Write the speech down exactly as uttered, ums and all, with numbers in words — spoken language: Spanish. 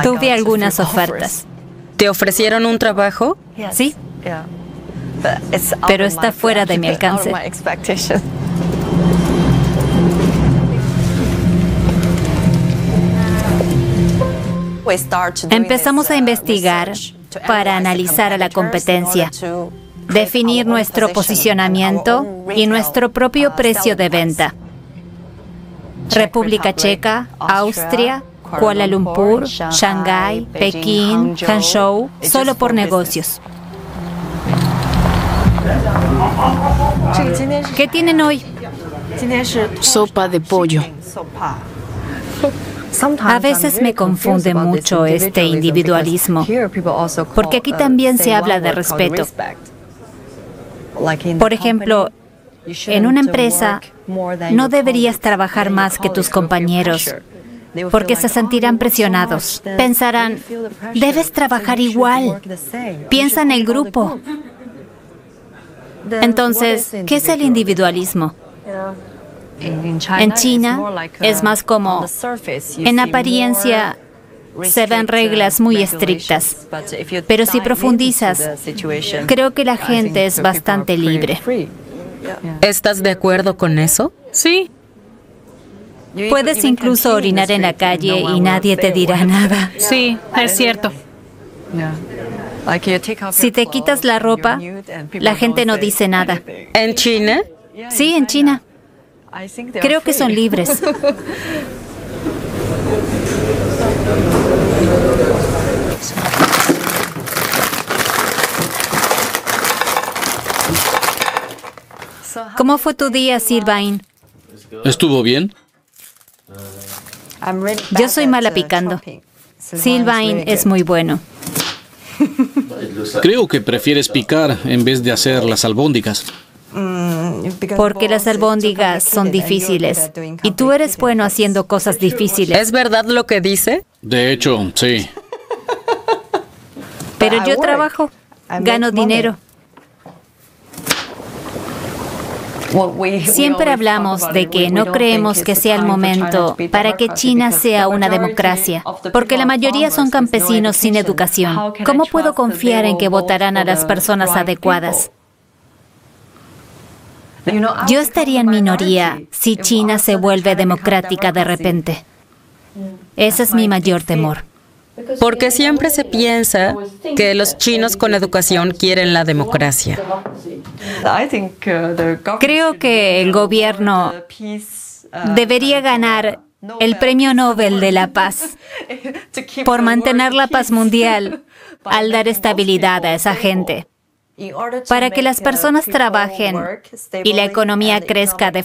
Tuve algunas ofertas. ¿Te ofrecieron un trabajo? Sí, pero está fuera de mi alcance. Empezamos a investigar para analizar a la competencia, definir nuestro posicionamiento y nuestro propio precio de venta. República Checa, Austria, Kuala Lumpur, Shanghái, Pekín, Hangzhou, solo por negocios. ¿Qué tienen hoy? Sopa de pollo. A veces me confunde mucho este individualismo, porque aquí también se habla de respeto. Por ejemplo, en una empresa no deberías trabajar más que tus compañeros, porque se sentirán presionados. Pensarán, debes trabajar igual. Piensa en el grupo. Entonces, ¿qué es el individualismo? En China es más como, en apariencia, se ven reglas muy estrictas, pero si profundizas, creo que la gente es bastante libre. ¿Estás de acuerdo con eso? Sí. Puedes incluso orinar en la calle y nadie te dirá nada. Sí, es cierto. Si te quitas la ropa, la gente no dice nada. ¿En China? Sí, en China. Creo que son libres. ¿Cómo fue tu día, Sylvain? ¿Estuvo bien? Yo soy mala picando. Sylvain es muy bueno. Creo que prefieres picar en vez de hacer las albóndigas. Porque las albóndigas son difíciles y tú eres bueno haciendo cosas difíciles. ¿Es verdad lo que dice? De hecho, sí. Pero yo trabajo, gano dinero. Siempre hablamos de que no creemos que sea el momento para que China sea una democracia, porque la mayoría son campesinos sin educación. ¿Cómo puedo confiar en que votarán a las personas adecuadas? Yo estaría en minoría si China se vuelve democrática de repente. Ese es mi mayor temor. Porque siempre se piensa que los chinos con educación quieren la democracia. Creo que el gobierno debería ganar el Premio Nobel de la Paz por mantener la paz mundial al dar estabilidad a esa gente, para que las personas trabajen y la economía crezca de